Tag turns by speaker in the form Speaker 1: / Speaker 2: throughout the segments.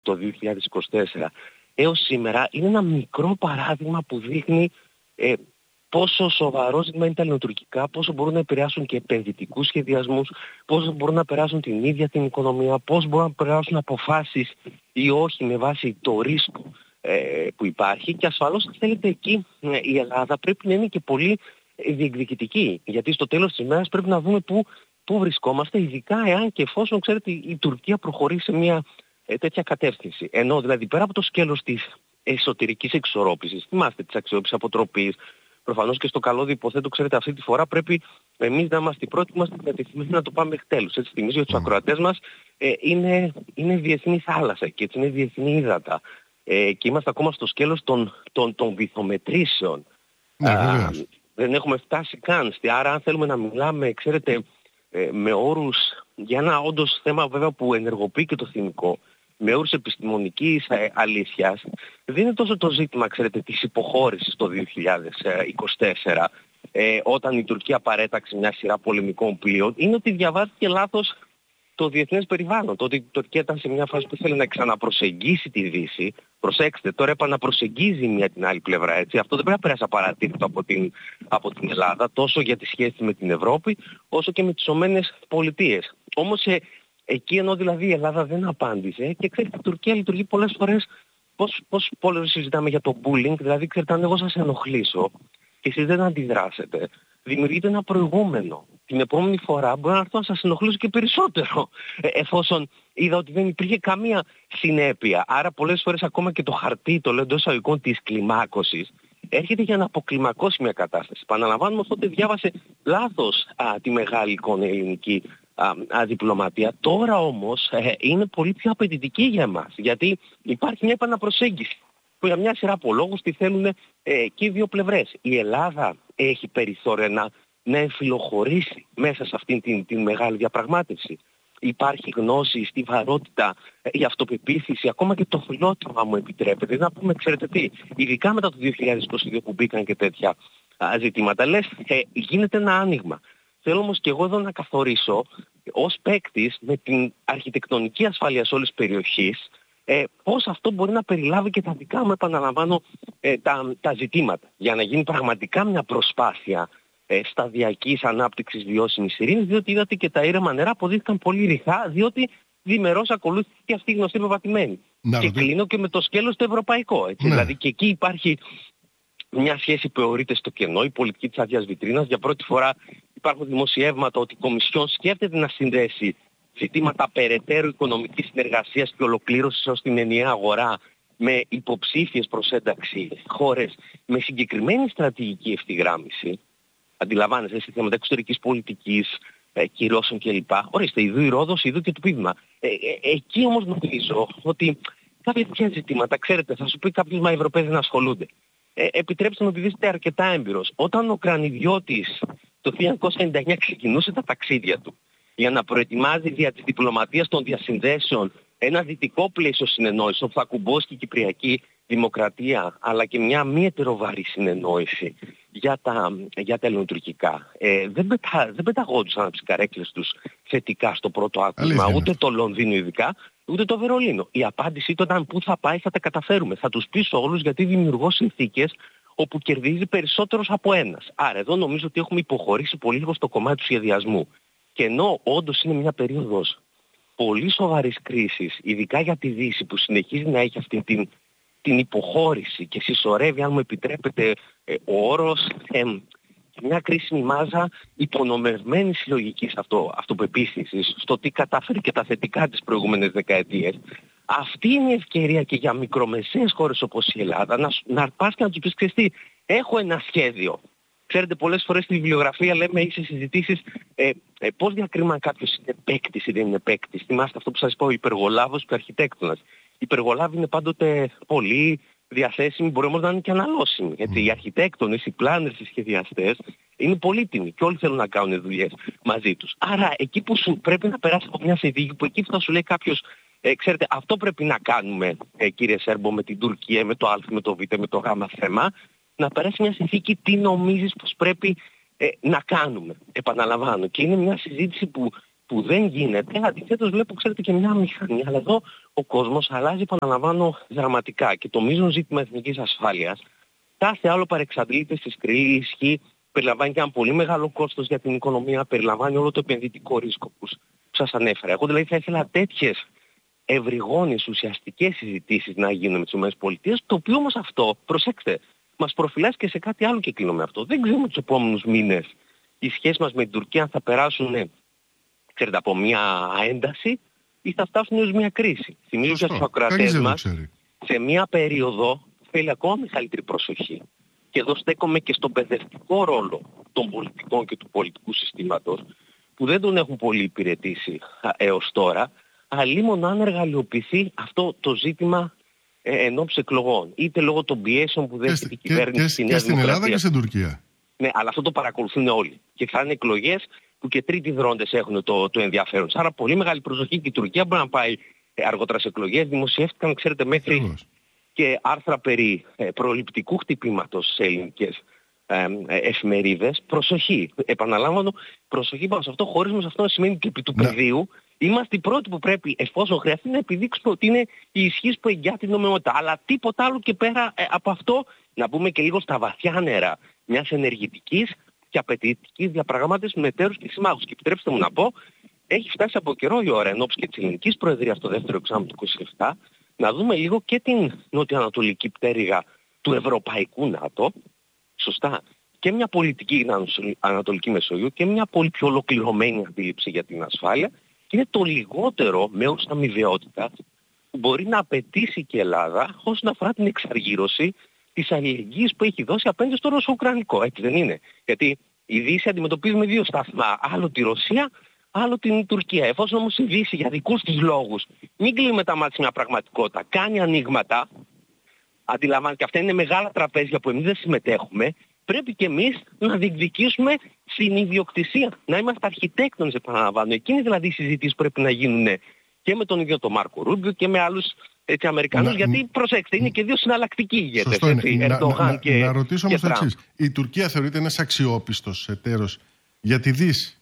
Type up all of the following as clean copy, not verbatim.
Speaker 1: το 2024 έως σήμερα είναι ένα μικρό παράδειγμα που δείχνει πόσο σοβαρό ζήτημα είναι τα ελληνοτουρκικά, πόσο μπορούν να επηρεάσουν και επενδυτικούς σχεδιασμούς, πόσο μπορούν να περάσουν την ίδια την οικονομία, πόσο μπορούν να περάσουν αποφάσεις ή όχι με βάση το ρίσκο που υπάρχει. Και ασφαλώς, αν θέλετε, εκεί η Ελλάδα πρέπει να είναι και πολύ διεκδικητική, γιατί στο τέλος της ημέρας πρέπει να δούμε πού βρισκόμαστε, ειδικά εάν και εφόσον, ξέρετε, η Τουρκία προχωρήσει σε μια τέτοια κατεύθυνση. Ενώ δηλαδή πέρα από το σκέλος της εσωτερικής εξορρόπησης, θυμάστε της αξιόπισης αποτροπής, προφανώς και στο καλώδιο υποθέτω, ξέρετε, αυτή τη φορά πρέπει εμείς να είμαστε οι πρώτοι που είμαστε διατεθειμένοι να το πάμε μέχρι τέλους. Έτσι θυμίζω για τους ακροατές μας, είναι διεθνή θάλασσα και έτσι είναι διεθνή ύδατα. Και είμαστε ακόμα στο σκέλος των βυθομετρήσεων. Δεν έχουμε φτάσει καν. Άρα αν θέλουμε να μιλάμε, ξέρετε, με όρους για ένα όντως θέμα βέβαια που ενεργοποιεί και το θυμικό, με όρους επιστημονικής αλήθειας, δεν είναι τόσο το ζήτημα, ξέρετε, της υποχώρησης το 2024, όταν η Τουρκία παρέταξε μια σειρά πολεμικών πλοίων, είναι ότι διαβάστηκε λάθος το διεθνές περιβάλλον. Το ότι η Τουρκία ήταν σε μια φάση που ήθελε να ξαναπροσεγγίσει τη Δύση. Προσέξτε, τώρα επαναπροσεγγίζει μια την άλλη πλευρά, έτσι. Αυτό δεν πρέπει να περάσει απαρατήρητο από την Ελλάδα, τόσο για τη σχέση με την Ευρώπη, όσο και με τις Ηνωμένες Πολιτείες. Όμως εκεί ενώ δηλαδή η Ελλάδα δεν απάντησε, και ξέρετε, η Τουρκία λειτουργεί πολλές φορές, πώς πολλές συζητάμε για το bullying, δηλαδή ξέρετε, αν εγώ σας ενοχλήσω και εσείς δεν αντιδράσετε, δημιουργείται ένα προηγούμενο. Την επόμενη φορά μπορώ να έρθω να σας ενοχλήσω και περισσότερο, εφόσον είδα ότι δεν υπήρχε καμία συνέπεια. Άρα πολλές φορές ακόμα και το χαρτί, το λέω εντός εισαγωγικών, της κλιμάκωσης, έρχεται για να αποκλιμακώσει μια κατάσταση. Επαναλαμβάνουμε, ότι διάβασε λάθος τη μεγάλη εικόνα ελληνική διπλωματία. Τώρα όμως είναι πολύ πιο απαιτητική για εμάς, γιατί υπάρχει μια επαναπροσέγγιση που για μια σειρά από λόγους τη θέλουν και οι δύο πλευρές. Η Ελλάδα έχει περιθώρια να εμφυλοχωρήσει μέσα σε αυτήν την μεγάλη διαπραγμάτευση. Υπάρχει γνώση, στιβαρότητα, η αυτοπεποίθηση, ακόμα και το φιλότιμο, αν μου επιτρέπετε. Να πούμε, ξέρετε τι, ειδικά μετά το 2022 που μπήκαν και τέτοια ζητήματα, λες, γίνεται ένα άνοιγμα. Θέλω όμως και εγώ εδώ να καθορίσω ως παίκτης με την αρχιτεκτονική ασφάλεια όλης της περιοχής πώς αυτό μπορεί να περιλάβει και τα δικά μου, επαναλαμβάνω, τα ζητήματα, για να γίνει πραγματικά μια προσπάθεια σταδιακής ανάπτυξης βιώσιμης ειρήνης, διότι είδατε και τα ήρεμα νερά αποδείχθηκαν πολύ ρηχά, διότι διμερώς ακολούθησε αυτή η γνωστή πεπατημένη. Και κλείνω και με το σκέλος το ευρωπαϊκό. Έτσι. Ναι. Δηλαδή και εκεί υπάρχει μια σχέση που αιωρείται στο κενό, η πολιτική της άδειας βιτρίνας. Για πρώτη φορά υπάρχουν δημοσιεύματα ότι η Κομισιόν σκέφτεται να συνδέσει ζητήματα περαιτέρω οικονομικής συνεργασίας και ολοκλήρωσης ως την ενιαία αγορά με υποψήφιες προς ένταξη χώρες με συγκεκριμένη στρατηγική ευθυγράμμιση. Αντιλαμβάνεσαι, σε θέματα εξωτερικής πολιτικής, κυρώσεων κλπ. Ορίστε, ιδού η Ρόδος, ιδού και το πείδημα. Εκεί όμως νομίζω ότι κάποια τέτοια ζητήματα, ξέρετε, θα σου πει κάποιος, μα οι Ευρωπαίοι δεν ασχολούνται. Επιτρέψτε μου, επειδή είστε αρκετά έμπειρος, όταν ο Κρανιδιώτης το 1999 ξεκινούσε τα ταξίδια του για να προετοιμάζει δια της διπλωματίας των διασυνδέσεων ένα δυτικό πλαίσιο συνεννόησης όπου θα κουμπώσει και η κυπριακή δημοκρατία, αλλά και μια μη ετεροβαρή συνεννόηση για τα ελληνοτουρκικά. Δεν πεταγόντουσαν από τις καρέκλες τους θετικά στο πρώτο άκουσμα, ούτε το Λονδίνο ειδικά, ούτε το Βερολίνο. Η απάντησή του ήταν πού θα πάει, θα τα καταφέρουμε. Θα τους πείσω όλους, γιατί δημιουργώ συνθήκες όπου κερδίζει περισσότερος από ένας. Άρα εδώ νομίζω ότι έχουμε υποχωρήσει πολύ λίγο στο κομμάτι του σχεδιασμού. Και ενώ όντως είναι μια περίοδος πολύ σοβαρής κρίσης, ειδικά για τη Δύση που συνεχίζει να έχει αυτή την υποχώρηση και συσσωρεύει, αν μου επιτρέπετε ο όρος, μια κρίσιμη μάζα υπονομευμένης συλλογικής αυτοπεποίθησης στο τι κατάφερε και τα θετικά τις προηγούμενες δεκαετίες. Αυτή είναι η ευκαιρία και για μικρομεσαίες χώρες όπως η Ελλάδα να πας και να τους πεις, ξέρεις τι, έχω ένα σχέδιο. Ξέρετε, πολλές φορές στη βιβλιογραφία λέμε ή σε συζητήσεις πώς διακρίνουμε αν κάποιος είναι παίκτης ή δεν είναι παίκτης. Θυμάστε αυτό που σας είπα, ο υπεργολάβος και ο αρχιτέκτονας. Οι υπεργολάβοι είναι πάντοτε πολύ διαθέσιμοι, μπορεί όμως να είναι και αναλώσιμοι. Έτσι. Οι αρχιτέκτονες, οι πλάνερς, οι σχεδιαστές είναι πολύτιμοι και όλοι θέλουν να κάνουν δουλειές μαζί τους. Άρα εκεί που σου πρέπει να περάσει από μια συνθήκη που εκεί θα σου λέει κάποιος, ξέρετε, αυτό πρέπει να κάνουμε, κύριε Σέρμπο, με την Τουρκία, με το Α, με το Β, με το Γ θέμα, να περάσει μια συνθήκη τι νομίζεις πως πρέπει να κάνουμε. Επαναλαμβάνω. Και είναι μια συζήτηση που που δεν γίνεται. Αντιθέτως βλέπω, ξέρετε, και μια μηχανή. Αλλά εδώ ο κόσμος αλλάζει, επαναλαμβάνω, δραματικά. Και το μείζον ζήτημα εθνικής ασφάλειας, κάθε άλλο παρεξαντλείται στη σκληρή ισχύ, περιλαμβάνει και ένα πολύ μεγάλο κόστος για την οικονομία, περιλαμβάνει όλο το επενδυτικό ρίσκο που σας ανέφερα. Εγώ δηλαδή θα ήθελα τέτοιες ευρυγόνιες ουσιαστικές συζητήσεις να γίνουν με τις ΗΠΑ, το οποίο όμως αυτό, προσέξτε, μας προφυλάσσει και σε κάτι άλλο και κλείνω με αυτό. Δεν ξέρουμε τους επόμενους μήνες οι σχέσεις μας με την Τουρκία θα περάσουν, ξέρετε, από μια ένταση ή θα φτάσουν έως μια κρίση. Θυμίζω για τους ακροατές μας, σε μια περίοδο που θέλει ακόμα μεγαλύτερη προσοχή. Και εδώ στέκομαι και στον παιδευτικό ρόλο των πολιτικών και του πολιτικού συστήματος, που δεν τον έχουν πολύ υπηρετήσει έως τώρα, αλλήμον αν εργαλειοποιηθεί αυτό το ζήτημα ενόψει εκλογών. Είτε λόγω των πιέσεων που δέχεται η κυβέρνηση στη Νέα Δημοκρατία.
Speaker 2: Και στην Ελλάδα και στην Τουρκία.
Speaker 1: Ναι, αλλά αυτό το παρακολουθούν όλοι. Και θα είναι εκλογές που και τρίτοι δρόντες έχουν το ενδιαφέρον. Άρα πολύ μεγάλη προσοχή και η Τουρκία μπορεί να πάει αργότερα σε εκλογές. Δημοσιεύτηκαν, ξέρετε, μέχρι και άρθρα περί προληπτικού χτυπήματος σε ελληνικές εφημερίδες. Προσοχή. Επαναλάμβανω, προσοχή πάνω σε αυτό, χωρίς μας αυτό να σημαίνει ότι επί του πεδίου είμαστε οι πρώτοι που πρέπει, εφόσον χρειαστεί, να επιδείξουμε ότι είναι η ισχύς που εγγυάται την νομιμότητα. Αλλά τίποτα άλλο και πέρα από αυτό, να μπούμε και λίγο στα βαθιά νερά μιας ενεργητικής και απαιτητικής διαπραγμάτευσης με εταίρους και συμμάχους. Και επιτρέψτε μου να πω, έχει φτάσει από καιρό η ώρα ενόψει και της ελληνικής προεδρίας στο δεύτερο εξάμηνο του 2027 να δούμε λίγο και την νοτιοανατολική πτέρυγα του Ευρωπαϊκού ΝΑΤΟ, σωστά, και μια πολιτική Ανατολική Μεσογείου και μια πολύ πιο ολοκληρωμένη αντίληψη για την ασφάλεια. Και είναι το λιγότερο μέρος αμοιβαιότητας που μπορεί να απαιτήσει και η Ελλάδα όσον αφορά την εξαργύρωση της αλληλεγγύης που έχει δώσει απέναντι στο Ρωσο-Ουκρανικό. Έτσι δεν είναι? Γιατί η Δύση αντιμετωπίζει με δύο σταθμά. Άλλο τη Ρωσία, άλλο την Τουρκία. Εφόσον όμως η Δύση για δικούς της λόγους μην κλείνει τα μάτια μια πραγματικότητα, κάνει ανοίγματα, αντιλαμβάνει και αυτά είναι μεγάλα τραπέζια που εμείς δεν συμμετέχουμε, πρέπει και εμείς να διεκδικήσουμε συνειδιοκτησία. Να είμαστε αρχιτέκτονες, επαναλαμβάνω. Εκείνοι δηλαδή οι συζητήσεις πρέπει να γίνουν και με τον ίδιο τον Μάρκο Ρούμπιο και με άλλους Αμερικανούς. Γιατί προσέξτε, είναι και δύο συναλλακτικοί ηγέτες.
Speaker 2: Να ρωτήσω όμως το εξής. Η Τουρκία θεωρείται ένας αξιόπιστος εταίρος για τη Δύση?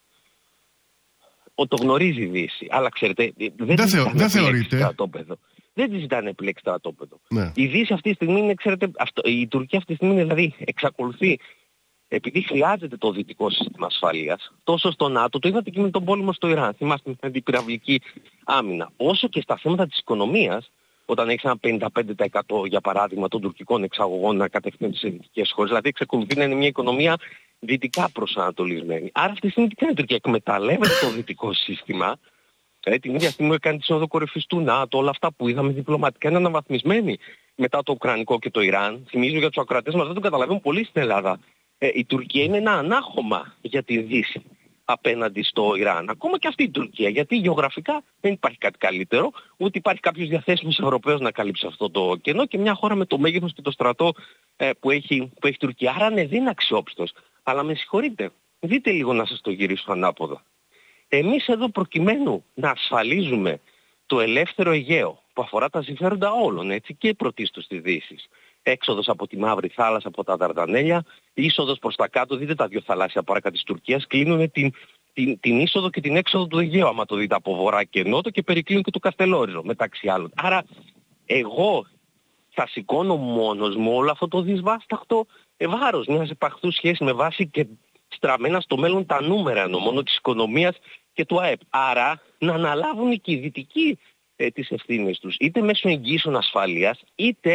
Speaker 1: Το γνωρίζει η Δύση. Αλλά ξέρετε, δεν θεωρείται στρατόπεδο. Δεν τη ζητάνε επιλέξει στρατόπεδο. Ναι. Η Δύση αυτή τη στιγμή είναι, ξέρετε, η Τουρκία αυτή τη στιγμή δηλαδή εξακολουθεί, επειδή χρειάζεται το δυτικό σύστημα ασφαλείας, τόσο στο ΝΑΤΟ, το είδατε και με τον πόλεμο στο Ιράν, θυμάστε, με την αντιπυραυλική άμυνα, όσο και στα θέματα της οικονομίας, όταν έχεις ένα 55% για παράδειγμα των τουρκικών εξαγωγών να κατευθύνουν στις δυτικές χώρες, δηλαδή εξακολουθεί να είναι μια οικονομία δυτικά προσανατολισμένη. Άρα αυτή τη στιγμή τι κάνει η Τουρκία? Εκμεταλλεύεται το δυτικό σύστημα. Την ίδια στιγμή έκανε τη σύνοδο κορυφής του ΝΑΤΟ, όλα αυτά που είδαμε διπλωματικά είναι αναβαθμισμένοι μετά το Ουκρανικό και το Ιράν. Θυμίζω για τους ακροατές μας, δεν το καταλαβαίνουν πολύ στην Ελλάδα. Η Τουρκία είναι ένα ανάχωμα για τη Δύση απέναντι στο Ιράν. Ακόμα και αυτή η Τουρκία, γιατί γεωγραφικά δεν υπάρχει κάτι καλύτερο, ούτε υπάρχει κάποιος διαθέσιμος Ευρωπαίος να καλύψει αυτό το κενό και μια χώρα με το μέγεθος και το στρατό που έχει η Τουρκία. Άρα ναι, δεν είναι αξιόπιστος. Αλλά με συγχωρείτε, δείτε λίγο να σας το γυρίσω ανάποδα. Εμείς εδώ προκειμένου να ασφαλίζουμε το ελεύθερο Αιγαίο που αφορά τα συμφέροντα όλων, έτσι, και πρωτίστως της Δύσης. Έξοδος από τη Μαύρη Θάλασσα, από τα Δαρδανέλια, είσοδος προς τα κάτω, δείτε τα δύο θαλάσσια πάρακα της Τουρκίας, κλείνουν την είσοδο και την έξοδο του Αιγαίου, άμα το δείτε από βορρά και νότο, και περικλίνουν και το Καστελόριζο, μεταξύ άλλων. Άρα εγώ θα σηκώνω μόνος μου όλο αυτό το δυσβάσταχτο βάρος μιας επαχθού σχέσης με βάση και στραμμένα στο μέλλον τα νούμερα, μόνο της οικονομίας και του ΑΕΠ. Άρα να αναλάβουν και οι δυτικοί τις ευθύνες τους, είτε μέσω εγγύσεων ασφαλείας,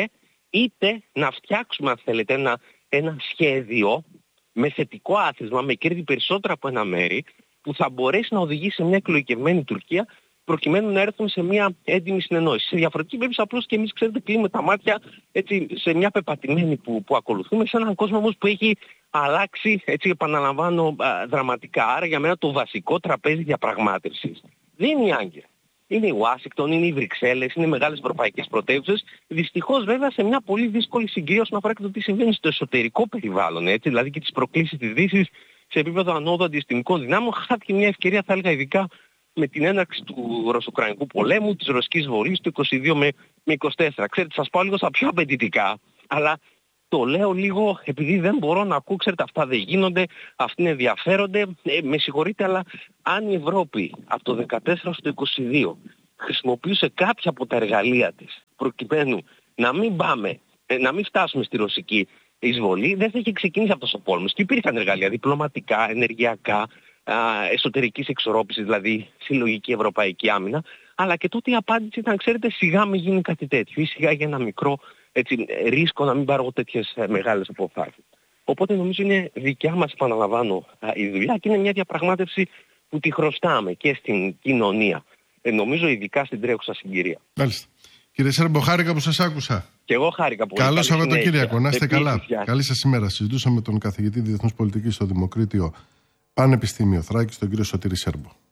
Speaker 1: είτε να φτιάξουμε, αν θέλετε, ένα σχέδιο με θετικό άθροισμα, με κέρδη περισσότερα από ένα μέρη, που θα μπορέσει να οδηγήσει σε μια εκλογικευμένη Τουρκία, προκειμένου να έρθουν σε μια έντιμη συνεννόηση. Σε διαφορετική περίπτωση απλώς και εμείς, ξέρετε, κλείνουμε τα μάτια έτσι, σε μια πεπατημένη που ακολουθούμε, σε έναν κόσμο όμως που έχει αλλάξει, έτσι επαναλαμβάνω, δραματικά. Άρα για μένα το βασικό τραπέζι διαπραγμάτευσης δεν είναι η Άγκυρα. Είναι η Ουάσιγκτον, είναι οι Βρυξέλλες, είναι οι μεγάλες ευρωπαϊκές πρωτεύουσες. Δυστυχώς βέβαια σε μια πολύ δύσκολη συγκυρία όσον αφορά και το τι συμβαίνει στο εσωτερικό περιβάλλον, έτσι, δηλαδή και τις προκλήσεις της Δύσης σε επίπεδο ανόδου αντιστημικών δυνάμεων. Χάθηκε μια ευκαιρία, θα έλεγα, ειδικά με την έναρξη του Ρωσο-Ουκρανικού πολέμου, της ρωσικής βολής του 22 με 24. Ξέρετε, σας πάω λίγο στα πιο απαιτητικά, αλλά Το λέω λίγο επειδή δεν μπορώ να ακούω, ξέρετε, αυτά δεν γίνονται, αυτοί ενδιαφέρονται. Με συγχωρείτε, αλλά αν η Ευρώπη από το 2014 στο 2022 χρησιμοποιούσε κάποια από τα εργαλεία της προκειμένου να μην φτάσουμε στη ρωσική εισβολή, δεν θα είχε ξεκινήσει αυτός ο πόλεμος. Και υπήρχαν εργαλεία διπλωματικά, ενεργειακά, εσωτερικής εξορρόπησης, δηλαδή συλλογική ευρωπαϊκή άμυνα, αλλά και τότε η απάντηση ήταν, ξέρετε, σιγά μην γίνει κάτι τέτοιο ή σιγά για ένα μικρό ρίσκο να μην πάρω τέτοιες μεγάλες αποφάσεις. Οπότε νομίζω είναι δικιά μας, επαναλαμβάνω, η δουλειά και είναι μια διαπραγμάτευση που τη χρωστάμε και στην κοινωνία. Νομίζω ειδικά στην τρέχουσα συγκυρία.
Speaker 2: Μάλιστα. Κύριε Σέρμπο, χάρηκα που σας άκουσα.
Speaker 1: Και εγώ χάρηκα πολύ.
Speaker 2: Καλό Σαββατοκύριακο, να είστε καλά. Καλή σας ημέρα. Συζητούσαμε με τον καθηγητή Διεθνούς Πολιτικής στο Δημοκρίτιο Πανεπιστήμιο Θράκης, τον κύριο Σωτήρη Σέρμπο.